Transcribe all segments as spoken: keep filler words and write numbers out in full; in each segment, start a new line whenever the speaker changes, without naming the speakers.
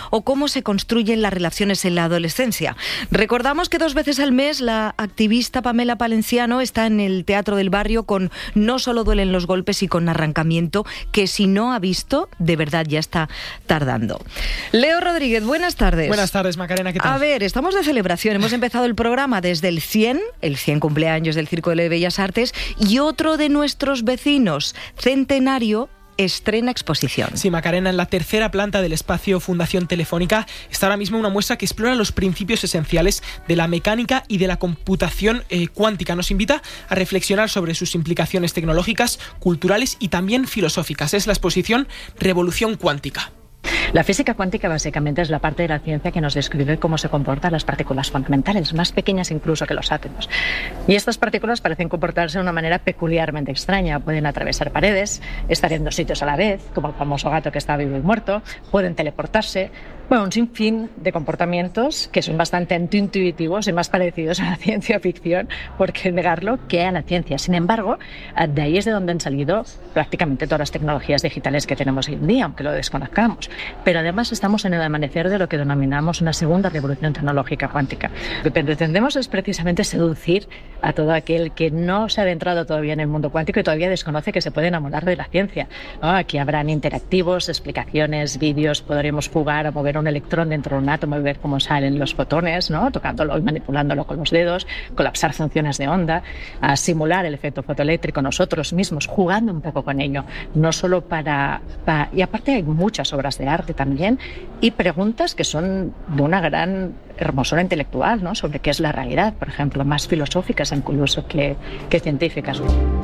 o cómo se construyen las relaciones en la adolescencia. Recordamos que dos veces al mes la activista Pamela Palenciano está en el Teatro del Barrio con No solo duelen los golpes y con Arrancamiento, que si no ha visto, de verdad ya está tardando. Leo Rodríguez, buenas tardes.
Buenas tardes, Macarena, ¿qué tal?
A ver, estamos de celebración. Hemos empezado el programa desde el cien, el cien cumpleaños del Circo de Bellas Artes, y otro de nuestros vecinos, Centenario, estrena exposición.
Sí, Macarena, en la tercera planta del espacio Fundación Telefónica está ahora mismo una muestra que explora los principios esenciales de la mecánica y de la computación eh, cuántica. Nos invita a reflexionar sobre sus implicaciones tecnológicas, culturales y también filosóficas. Es la exposición Revolución Cuántica.
La física cuántica básicamente es la parte de la ciencia que nos describe cómo se comportan las partículas fundamentales, más pequeñas incluso que los átomos. Y estas partículas parecen comportarse de una manera peculiarmente extraña. Pueden atravesar paredes, estar en dos sitios a la vez, como el famoso gato que está vivo y muerto, pueden teleportarse. Bueno, un sinfín de comportamientos que son bastante antiintuitivos y más parecidos a la ciencia ficción, por qué negarlo, que a la ciencia. Sin embargo, de ahí es de donde han salido prácticamente todas las tecnologías digitales que tenemos hoy en día, aunque lo desconozcamos. Pero además estamos en el amanecer de lo que denominamos una segunda revolución tecnológica cuántica. Lo que pretendemos es precisamente seducir a todo aquel que no se ha adentrado todavía en el mundo cuántico y todavía desconoce que se puede enamorar de la ciencia, ¿no? Aquí habrán interactivos, explicaciones, vídeos, podremos jugar a mover un electrón dentro de un átomo y ver cómo salen los fotones, ¿no? Tocándolo y manipulándolo con los dedos, colapsar funciones de onda, a simular el efecto fotoeléctrico nosotros mismos, jugando un poco con ello, no solo para, para... Y aparte hay muchas obras de arte también y preguntas que son de una gran hermosura intelectual, ¿no? Sobre qué es la realidad, por ejemplo, más filosóficas incluso que, que científicas.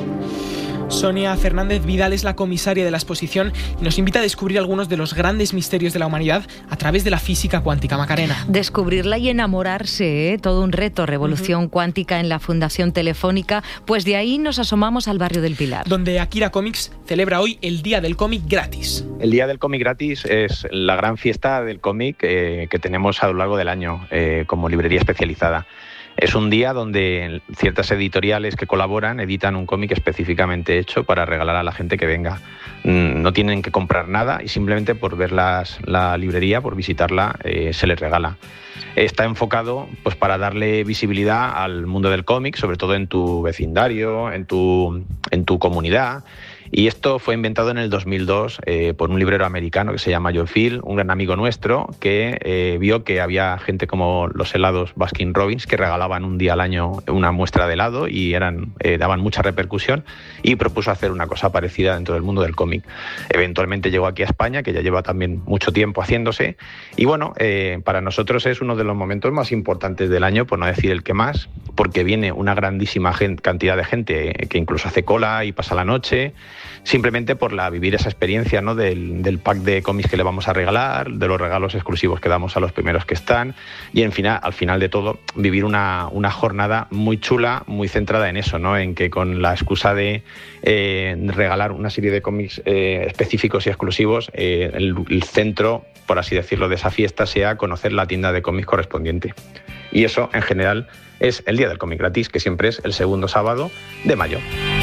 Sonia Fernández Vidal es la comisaria de la exposición y nos invita a descubrir algunos de los grandes misterios de la humanidad a través de la física cuántica, Macarena.
Descubrirla y enamorarse, ¿eh? Todo un reto, Revolución uh-huh. Cuántica en la Fundación Telefónica. Pues de ahí nos asomamos al barrio del Pilar,
donde Akira Comics celebra hoy el Día del Cómic gratis.
El Día del Cómic gratis es la gran fiesta del cómic eh, que tenemos a lo largo del año eh, como librería especializada. Es un día donde ciertas editoriales que colaboran editan un cómic específicamente hecho para regalar a la gente que venga. No tienen que comprar nada y simplemente por ver las, la librería, por visitarla, eh, se les regala. Está enfocado pues, para darle visibilidad al mundo del cómic, sobre todo en tu vecindario, en tu, en tu comunidad. Y esto fue inventado en el dos mil dos eh, por un librero americano que se llama Joe Field, un gran amigo nuestro, que eh, vio que había gente como los helados Baskin Robbins que regalaban un día al año una muestra de helado y eran, eh, daban mucha repercusión, y propuso hacer una cosa parecida dentro del mundo del cómic. Eventualmente llegó aquí a España, que ya lleva también mucho tiempo haciéndose, y bueno, eh, para nosotros es uno de los momentos más importantes del año, por no decir el que más, porque viene una grandísima gente, cantidad de gente que incluso hace cola y pasa la noche, simplemente por la vivir esa experiencia, ¿no? del, del pack de cómics que le vamos a regalar, de los regalos exclusivos que damos a los primeros que están, y en final, al final de todo vivir una, una jornada muy chula, muy centrada en eso, ¿no? En que con la excusa de eh, regalar una serie de cómics eh, específicos y exclusivos, eh, el, el centro, por así decirlo, de esa fiesta sea conocer la tienda de cómics correspondiente. Y eso, en general, es el Día del Cómic gratis, que siempre es el segundo sábado de mayo.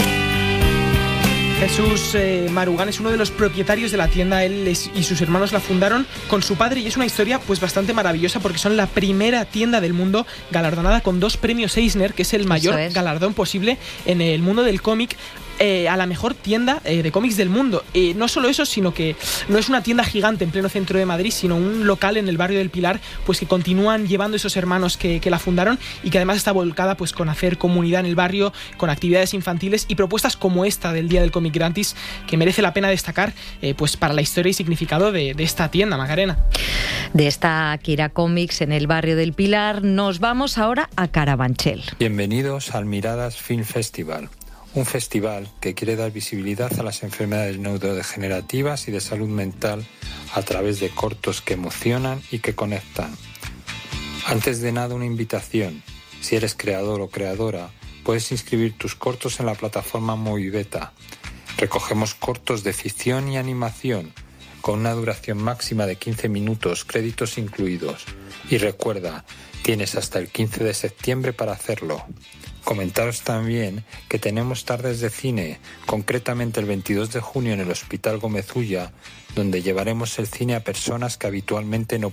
Jesús eh, Marugán es uno de los propietarios de la tienda. Él es, y sus hermanos la fundaron con su padre y es una historia pues bastante maravillosa porque son la primera tienda del mundo galardonada con dos premios Eisner, que es el mayor es. galardón posible en el mundo del cómic. Eh, a la mejor tienda eh, de cómics del mundo. Eh, no solo eso, sino que no es una tienda gigante en pleno centro de Madrid, sino un local en el barrio del Pilar, pues que continúan llevando esos hermanos que, que la fundaron y que además está volcada pues con hacer comunidad en el barrio, con actividades infantiles y propuestas como esta del Día del Cómic gratis, que merece la pena destacar eh, pues para la historia y significado de, de esta tienda, Macarena.
De esta Akira Comics en el barrio del Pilar, nos vamos ahora a Carabanchel.
Bienvenidos al Miradas Film Festival. Un festival que quiere dar visibilidad a las enfermedades neurodegenerativas y de salud mental a través de cortos que emocionan y que conectan. Antes de nada, una invitación. Si eres creador o creadora, puedes inscribir tus cortos en la plataforma Movibeta. Recogemos cortos de ficción y animación con una duración máxima de quince minutos, créditos incluidos. Y recuerda, tienes hasta el quince de septiembre para hacerlo. Comentaros también que tenemos tardes de cine, concretamente el veintidós de junio en el Hospital Gómez Ulla, donde llevaremos el cine a personas que habitualmente no